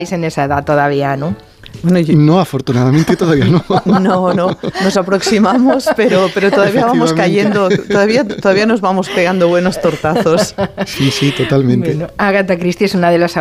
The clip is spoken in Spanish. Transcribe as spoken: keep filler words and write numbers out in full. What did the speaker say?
en esa edad todavía, ¿no? Bueno, yo... No, afortunadamente todavía no. No, no, nos aproximamos, pero, pero todavía vamos cayendo, todavía, todavía nos vamos pegando buenos tortazos. Sí, sí, totalmente. Bueno, Agatha Christie es una de las